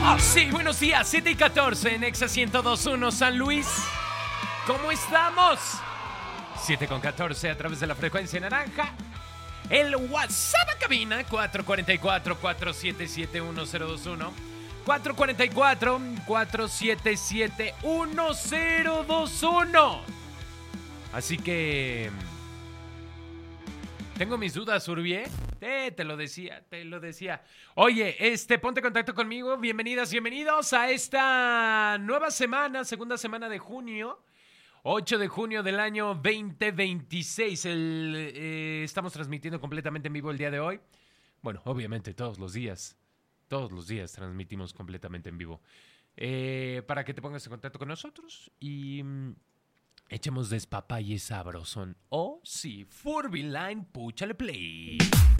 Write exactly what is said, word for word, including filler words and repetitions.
Sí, buenos días, siete y catorce en Exa ciento dos punto uno San Luis. ¿Cómo estamos? siete con catorce a través de la frecuencia naranja. El WhatsApp a cabina cuatro cuatro cuatro, cuatro siete siete, uno cero dos uno. cuatro cuatro cuatro, cuatro siete siete, uno cero dos uno. Así que... tengo mis dudas, Urbie. Eh, te lo decía, te lo decía. Oye, este, ponte en contacto conmigo. Bienvenidas, bienvenidos a esta nueva semana, segunda semana de junio. ocho de junio del año veinte veintiséis. El, eh, estamos transmitiendo completamente en vivo el día de hoy. Bueno, obviamente todos los días. Todos los días transmitimos completamente en vivo. Eh, para que te pongas en contacto con nosotros y... Mm, echemos despapalle sabrosón. Oh, sí, Furby Line, púchale play.